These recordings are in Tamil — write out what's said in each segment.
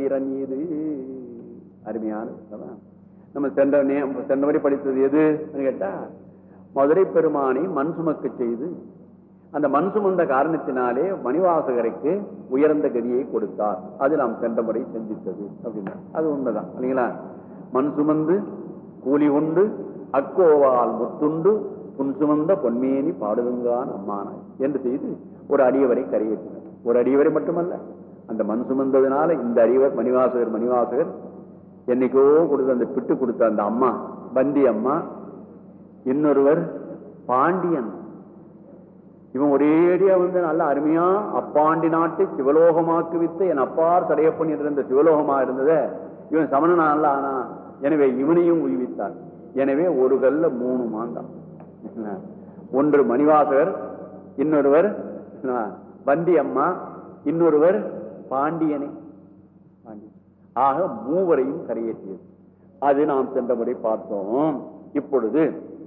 வீரன் இது. அருமையான நம்ம சென்றவரை படித்தது எது கேட்டா, மதுரை பெருமானை மண் சுமக்க செய்து அந்த மண் சுமந்த காரணத்தினாலே மணிவாசகருக்கு உயர்ந்த கதியை கொடுத்தார். அது நாம் சென்ற முறை சிந்தித்தது அப்படின்னா அது உண்மைதான் இல்லைங்களா? மண் சுமந்து கூலி உண்டு அக்கோவால் முத்துண்டு புன் சுமந்த பொன்மேனி பாடுதுங்கான் அம்மானாய் என்று செய்து ஒரு அடியவரை கரையேற்றினார். ஒரு அடியவரை மட்டுமல்ல, அந்த மண் சுமந்ததுனால இந்த அடியவர் மணிவாசகர் என்னைக்கோ கொடுத்த அந்த பிட்டு கொடுத்த அந்த அம்மா பந்தி அம்மா, இன்னொருவர் பாண்டியன். இவன் ஒரேடியா நல்ல அருமையா அப்பாண்டி நாட்டை சிவலோகமாக்கு வித்து என் அப்பார் தடையப்பன் இருந்த சிவலோகமா இருந்தத இவன் சமணனால ஆனா, எனவே இவனையும் உய்வித்தார். எனவே ஒரு கல்ல 3 மாங்காய். ஒன்று மணிவாசகர், இன்னொருவர் பந்தி அம்மா, இன்னொருவர் பாண்டியனை. ஆக மூவரையும் கரையேற்றியது. அது நாம் சென்ற முறை பார்த்தோம். இப்பொழுது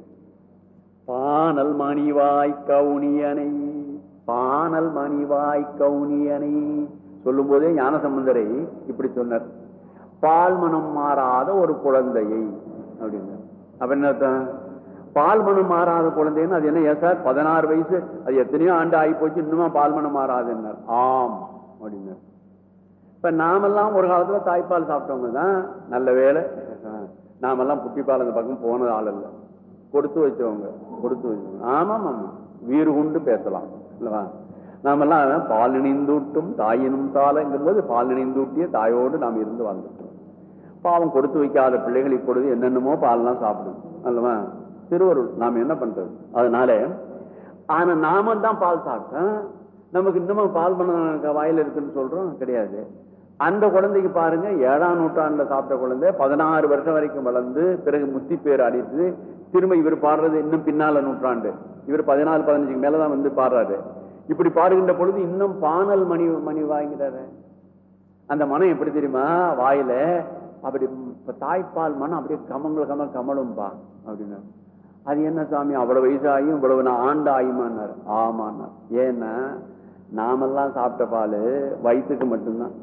பானல் மணிவாய் கவுனியனை, பானல் மணிவாய் கவுனியனை சொல்லும் போதே ஞானசம்பந்தரை இப்படி சொன்னார். பால் மனம் மாறாத ஒரு குழந்தையை அப்படின்னு. அப்ப என்ன பால் மனம் மாறாத குழந்தைன்னு? அது என்ன சார் 16 வயசு, அது எத்தனையோ ஆண்டு ஆகி போச்சு, இன்னுமா பால் மனம் மாறாதுன்னார். ஆம் அப்படின்னார். இப்ப நாமெல்லாம் ஒரு காலத்துல தாய்ப்பால் சாப்பிட்டவங்க தான். நல்ல வேலை நாமெல்லாம் புட்டிப்பால் அந்த பக்கம் போனது ஆள் இல்லை, கொடுத்து வச்சவங்க. ஆமாம் ஆமா, வீறு கொண்டு பேசலாம் இல்லவா? நாமெல்லாம் பால் நினைந்தூட்டும் தாயினும் தாளங்கும் போது பால் நினைந்தூட்டிய தாயோடு நாம் இருந்து வாழ்ந்துட்டோம். பாவம் கொடுத்து வைக்காத பிள்ளைகள் இப்பொழுது என்னென்னமோ பால்லாம் சாப்பிடுது அல்லவா? திருவருள். நாம் என்ன பண்றது? அதனால ஆனா நாம தான் பால் சாப்பிட்டோம், நமக்கு இன்னமும் பால் பண்ண வாயில இருக்குன்னு சொல்றோம் கிடையாது. அந்த குழந்தைக்கு பாருங்க, 7ஆம் நூற்றாண்டுல சாப்பிட்ட குழந்தை 16 வருஷம் வரைக்கும் வளர்ந்து பிறகு முத்தி பேர் அடித்து திரும்ப இவர் பாடுறது இன்னும் பின்னால நூற்றாண்டு. இவர் 14-15 மேலதான் பாடுறாரு. இப்படி பாடுகின்ற பொழுது இன்னும் பானல் மணி வாங்கிறாரு. அந்த மனம் எப்படி தெரியுமா? வாயில அப்படி தாய்ப்பால் மனம் அப்படியே கமலும்பா அப்படின்னா. அது என்ன சாமி அவ்வளவு வயசாகியும் இவ்வளவு நான் ஆண்டு ஆயுமான்னாரு. ஆமான்னார். ஏன்னா நாமெல்லாம் சாப்பிட்ட பால் வயிற்றுக்கு மட்டும்தான்,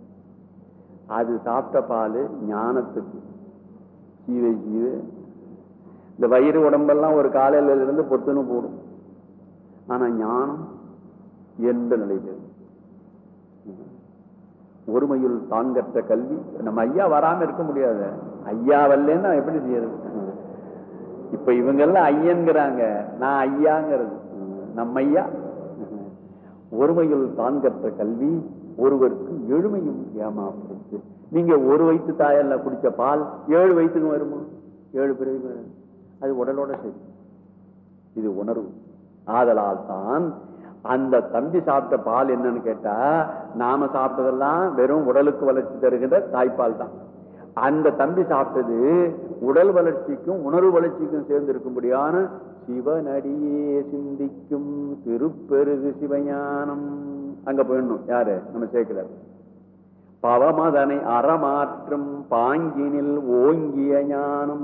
அது சாப்பிட்ட பால் ஞானத்துக்கு. ஜீவே இந்த வயிறு உடம்பெல்லாம் ஒரு காலையில இருந்து பொத்துன்னு போடும். ஆனா ஞானம் எந்த நிலையில் ஒருமையுள் தான் கற்ற கல்வி. நம்ம ஐயா வராம இருக்க முடியாது. ஐயா வரலன்னா எப்படி செய்யறது? இப்ப இவங்க எல்லாம் ஐயன்கிறாங்க, நான் ஐயாங்கிறது. நம்ம ஐயா ஒருமையுள் தான் கற்ற கல்வி ஒருவருக்கு எழுமையும் ஏமாப்படுத்து. நீங்க ஒரு வயிற்று தாயல்ல குடிச்ச பால் 7 வயிற்றுக்கும் வருமா? 7 பிறகு அது உடலோட சரி. இது உணர்வு. ஆதலால் தான் அந்த தம்பி சாப்பிட்ட பால் என்னன்னு கேட்டா, நாம சாப்பிட்டதெல்லாம் வெறும் உடலுக்கு வளர்ச்சி தருகின்ற தாய்ப்பால் தான். அந்த தம்பி சாப்பிட்டது உடல் வளர்ச்சிக்கும் உணர்வு வளர்ச்சிக்கும் சேர்ந்து இருக்கும்படியான சிவனடியே சிந்திக்கும் திருப்பெருகு சிவஞானம். அங்க போயிடணும். யாரு? நம்ம சேர்க்கிறார். பவமதனை அறமாற்றும் பாங்கினில் ஓங்கிய ஞானம்,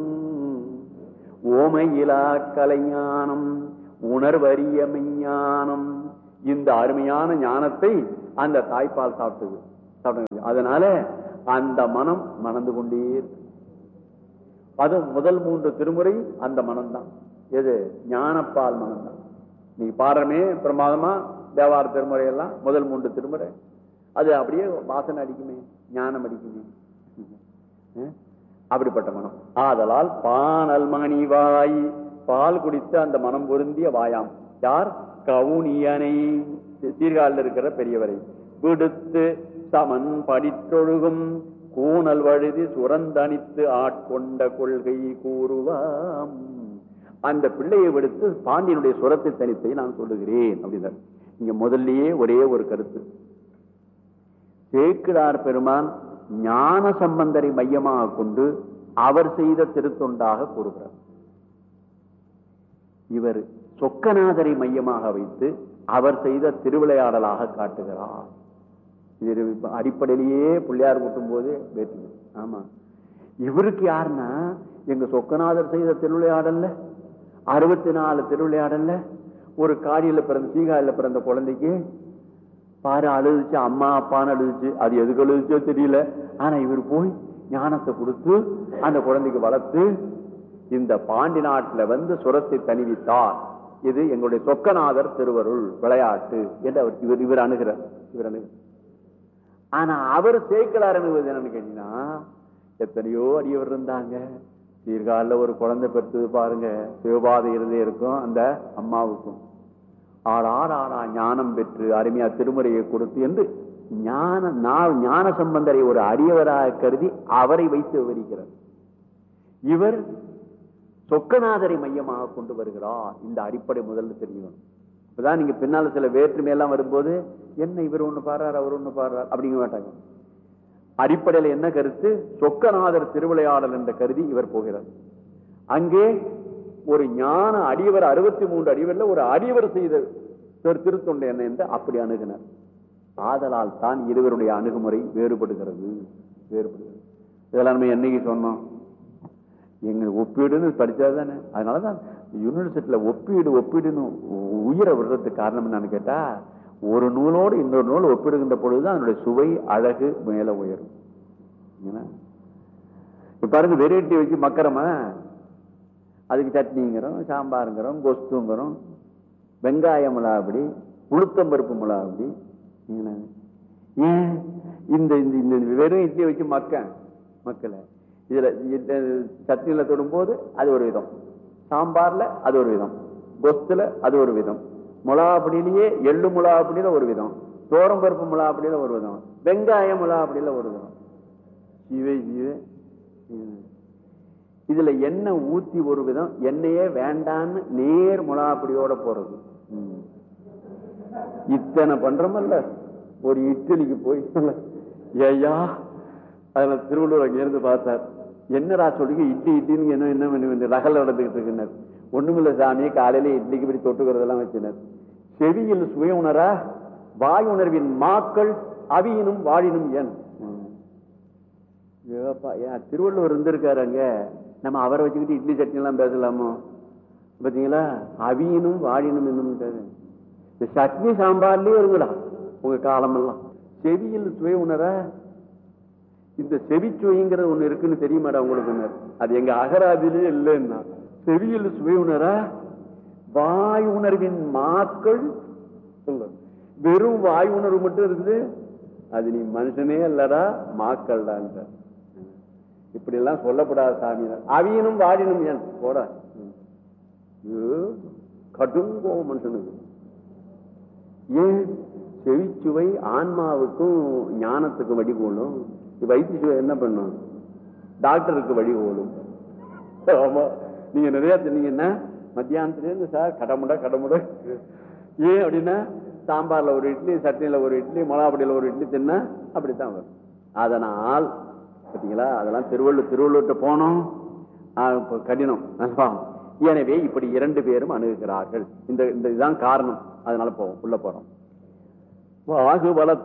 ஓமையிலா கலைஞானம், உணர்வறிய மெஞ்ஞானம். இந்த அருமையான ஞானத்தை அந்த தாய்ப்பால் சாப்பிட்டது. அதனால அந்த மனம் மணந்து கொண்டே இருக்கு. அது முதல் 3 திருமுறை அந்த மனம்தான். எது? ஞானப்பால் மனம்தான். நீங்க பாடுறமே பிரமாதமா தேவார திருமுறை எல்லாம் முதல் 3 திருமுறை அது அப்படியே வாசனை அடிக்குமே, ஞானம் அடிக்குமே. அப்படிப்பட்ட மனம். ஆதலால் பானல் மணிவாய், பால் குடித்த அந்த மனம் பொருந்திய வாயாம். யார்? கவுனியனை, சீர்காழில் இருக்கிற பெரியவரை. விடுத்து சமன் படித்தொழுகும் கூணல் வழுதி சுரந்தணித்து ஆட்கொண்ட கொள்கை கூறுவாம். அந்த பிள்ளையை விடுத்து பாண்டியனுடைய சுரத்தை தனித்தை நான் சொல்லுகிறேன் அப்படின்னா. இங்க முதல்லயே ஒரே ஒரு கருத்து. சேக்கிழார் பெருமான் ஞான சம்பந்தரை மையமாக கொண்டு அவர் செய்த திருத்தொண்டாக கூறுகிறார். இவர் சொக்கநாதரை மையமாக வைத்து அவர் செய்த திருவிளையாடலாக காட்டுகிறார். இது அடிப்படையிலேயே பிள்ளையார் கூட்டும் போது வேற்று. ஆமா, இவருக்கு யாருன்னா எங்க சொக்கநாதர் செய்த திருவிளையாடல்ல 64 திருவிளையாடல்ல ஒரு காடியில பிறந்த சீகாயில பிறந்த குழந்தைக்கு பாரு அழுதுச்சு, அம்மா அப்பான்னு அழுதுச்சு. அது எதுக்கு அழுதுச்சோ தெரியல. ஆனா இவர் போய் ஞானத்தை கொடுத்து அந்த குழந்தைக்கு வளர்த்து இந்த பாண்டி நாட்டுல வந்து சுரத்தை தணிவித்தார். இது எங்களுடைய சொக்கநாதர் திருவருள் விளையாட்டு என்று அவர் இவர் அணுகிறார். ஆனா அவர் சேர்க்கலார் அணுகுவது என்னன்னு கேட்டீங்கன்னா, எத்தனையோ அடியவர் இருந்தாங்க. சீர்காழில் ஒரு குழந்தை பெற்றது பாருங்க, சிவபாதை இருந்தே இருக்கும் அந்த அம்மாவுக்கும். ஆடா ஞானம் பெற்று அருமையா திருமுறையை கொடுத்து என்று ஞான சம்பந்தரை ஒரு அடியவராக கருதி அவரை வைத்து விவரிக்கிறார். இவர் சொக்கநாதரை மையமாக கொண்டு வருகிறார். இந்த அடிப்படை முதல்ல தெரியணும். இப்பதான் நீங்க பின்னால சில வேற்றுமையெல்லாம் வரும்போது என்ன இவர் ஒண்ணு பாடுறார் அவர் ஒண்ணு பாடுறார் அப்படிங்க மாட்டாங்க. அடிப்படையில என்ன கருத்து? சொக்கநாதர் திருவிளையாடல் என்ற கருதி இவர் போகிறார். அங்கே ஒரு ஞான அடியவர் 63 அடிவர்ல ஒரு அடியவர் செய்த திருத்தொண்டை என்ன என்று அப்படி அணுகினார். ஆதலால் தான் இருவருடைய அணுகுமுறை வேறுபடுகிறது. இதெல்லாம் நம்ம என்னைக்கு சொன்னோம்? எங்க ஒப்பீடுன்னு படிச்சாதானே. அதனாலதான் யூனிவர்சிட்டியில ஒப்பீடுன்னு உயிரை விடுறதுக்கு காரணம் என்னன்னு கேட்டா, ஒரு நூலோடு இன்னொரு நூல் ஒப்பிடுகின்ற பொழுதுதான் அதனுடைய சுவை அழகு மேல உயரும். இப்ப பாருங்க, வெரைட்டி வச்சு மக்கரமா அதுக்கு சட்னிங்கிறோம், சாம்பாருங்கிறோம், கொஸ்துங்கிறோம், வெங்காய மிளகாப்படி, உளுத்தம்பருப்பு மிளகாப்படி. ஏன் இந்த வெறும் இட்லியை வச்சு மக்களை இதுல சட்னியில தொடும்போது அது ஒரு விதம், சாம்பார்ல அது ஒரு விதம், கொஸ்துல அது ஒரு விதம், மிளகாப்படியிலேயே எள்ளு மிளகாப்படியில ஒரு விதம், தோரம்பருப்பு மிளகாப்படியில ஒரு விதம், வெங்காய மிளகாப்படியில ஒரு விதம். இதுல எண்ணெய் ஊத்தி ஒரு விதம், எண்ணெயே வேண்டான்னு நேர் மிளகாப்படியோட போறது. இத்தனை பண்றமல்ல. ஒரு இட்லிக்கு போய் ஐயா அதுல திருவள்ளுவர் அங்க இருந்து பார்த்தார். என்னடா சொல்றீங்க இட்லின்னு என்ன ரகல் நடந்துகிட்டு இருக்குனர். ஒண்ணுமில்ல சாமி, காலையில இட்லிக்கு இப்படி தொட்டுக்கிறதெல்லாம் வச்சினர். செவியில் சுய உணரா வாய் உணர்வின் மாக்கள் அவியினும் வாழினும் ஏன் திருவள்ளுவர் இருந்திருக்காரு அங்க. நம்ம அவரை வச்சுக்கிட்டு இட்லி சட்னி எல்லாம் பேசலாமோ? பாத்தீங்களா, அவியினும் வாழினும் என்னன்னு சட்னி சாம்பார்லயே வருங்களா உங்க காலமெல்லாம். செவியில் சுவை உணர, இந்த செவிச்சுவைங்கிறது ஒண்ணு இருக்குன்னு தெரியுமாடா உங்களுக்கு? அது எங்க அகராதிலேயே இல்லைன்னா, செவியில் சுவை உணர வாய் உணர்வின் மாக்கள் சொல்ல. வெறும் வாய் உணர்வு மட்டும் இருக்குது, அது நீ மனுஷனே இல்லடா மாக்கள் தான். இப்படி எல்லாம் சொல்லப்படாத சாமியார். அவியனும் வாழினும் ஏன் போட கடுங்கோ மனுஷனுக்கு. ஏன்? செவிச்சுவை ஆன்மாவுக்கும் ஞானத்துக்கும் வழிகோலும். வைத்திய சுவை என்ன பண்ணும்? டாக்டருக்கு வழிகோலும். ஆமா, நீங்க நிறைய தின்னீங்கன்னா மத்தியானத்திலேருந்து சார் கடமுட ஏன் அப்படின்னா, சாம்பார்ல ஒரு இட்லி, சட்னியில ஒரு இட்லி, மிளகாப்படியில ஒரு இட்லி தின்னா அப்படித்தான் வரும். அதனால் பார்த்தீங்களா, அதெல்லாம் திருவள்ளுவர்கிட்ட போனோம் கடினம். எனவே இப்படி 2 பேரும் அணுகுகிறார்கள். இந்த இதுதான் காரணம். அதனால உள்ள போறோம். வாகு வள